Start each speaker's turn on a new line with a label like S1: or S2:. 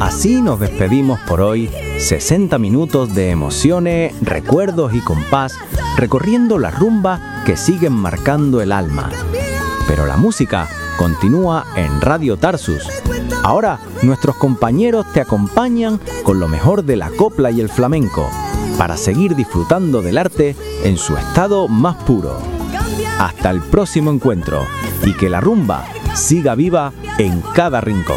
S1: Así nos despedimos por hoy, 60 minutos de emociones, recuerdos y compás, recorriendo la rumba que siguen marcando el alma. Pero la música continúa en Radio Tarsus. Ahora nuestros compañeros te acompañan con lo mejor de la copla y el flamenco, para seguir disfrutando del arte en su estado más puro. Hasta el próximo encuentro, y que la rumba siga viva en cada rincón.